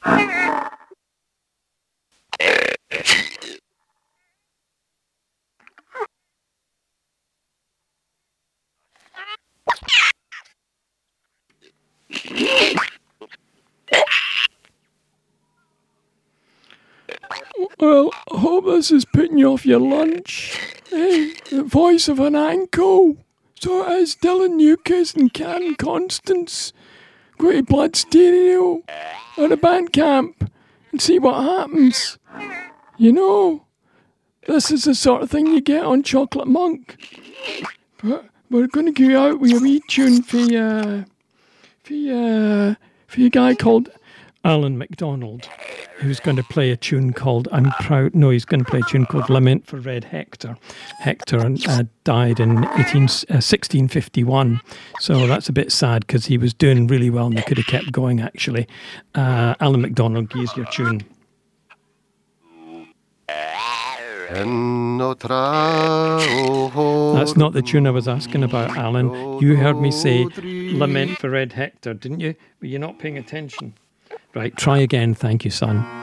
Well, I hope this is putting you off your lunch. Hey, the voice of an ankle. So it is Dylan Lucas and Karen Constance. Go to Blood Stereo or the band camp and see what happens. You know, this is the sort of thing you get on Chocolate Monk. But we're going to go out with a wee tune for a guy called Alan MacDonald, who's going to play a tune called he's going to play a tune called Lament for Red Hector. Hector died in 1651, so that's a bit sad because he was doing really well and they could have kept going actually. Alan MacDonald, here's your tune. That's not the tune I was asking about, Alan. You heard me say Lament for Red Hector, didn't you? But you're not paying attention. Right, try again. Thank you, son.